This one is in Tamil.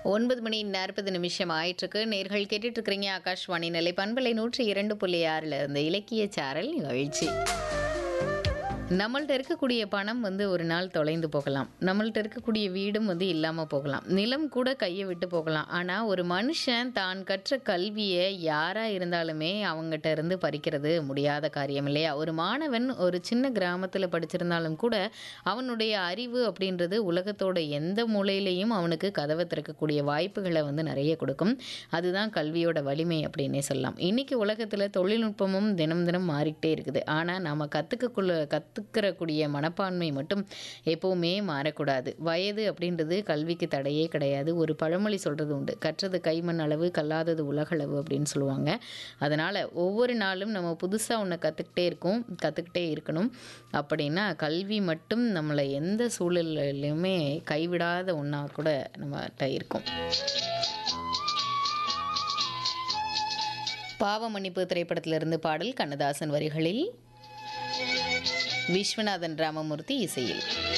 9 மணி 40 நிமிஷம் ஆயிட்டிருக்கு. நேர்கள் கேட்டுட்டு இருக்கிறீங்க ஆகாஷ்வாணி நிலை பண்பலை 102.6ல இருந்து இலக்கிய சாரல் நிகழ்ச்சி. நம்மள்ட்ட இருக்கக்கூடிய பணம் ஒரு நாள் தொலைந்து போகலாம். நம்மள்ட்ட இருக்கக்கூடிய வீடும் இல்லாம போகலாம். நிலம் கூட கையை விட்டு போகலாம். ஆனா ஒரு மனுஷன் தான் கற்ற கல்வியை யாரா இருந்தாலுமே அவங்ககிட்ட இருந்து பறிக்கிறது முடியாத காரியம் இல்லையா? ஒரு மாணவன் ஒரு சின்ன கிராமத்துல படிச்சிருந்தாலும் கூட அவனுடைய அறிவு அப்படின்றது உலகத்தோட எந்த மூலையிலையும் அவனுக்கு கதவை திறக்கக்கூடிய வாய்ப்புகளை நிறைய கொடுக்கும். அதுதான் கல்வியோட வலிமை அப்படின்னே சொல்லலாம். இன்னைக்கு உலகத்துல தொழில்நுட்பமும் தினம் தினம் மாறிக்கிட்டே இருக்குது. ஆனா நாம கத்துக்கிறக்கூடிய மனப்பான்மை மட்டும் எப்பவுமே மாறக்கூடாது. வயது அப்படின்றது கல்விக்கு தடையே கிடையாது. ஒரு பழமொழி சொல்றது உண்டு, கற்றது கைமண் அளவு கல்லாதது உலகளவு அப்படின்னு சொல்லுவாங்க. அதனால ஒவ்வொரு நாளும் நம்ம புதுசா ஒன்று கத்துக்கிட்டே இருக்கணும். அப்படின்னா கல்வி மட்டும் நம்மளை எந்த சூழலிலுமே கைவிடாத ஒன்றா கூட நம்மகிட்ட இருக்கும். பாவ மன்னிப்பு திரைப்படத்திலிருந்து பாடல் கண்ணதாசன் வரிகளில், விஸ்வநாதன் ராமமூர்த்தி இசையில்.